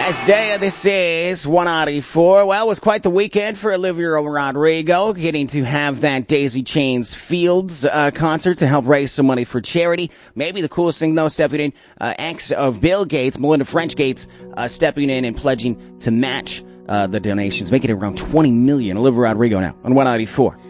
Wednesday, this is 194. Well, it was quite the weekend for Olivia Rodrigo, getting to have that Daisy Chains Fields concert to help raise some money for charity. Maybe the coolest thing, though, stepping in, ex of Bill Gates, Melinda French Gates, stepping in and pledging to match the donations, making it around $20 million. Olivia Rodrigo now on 194.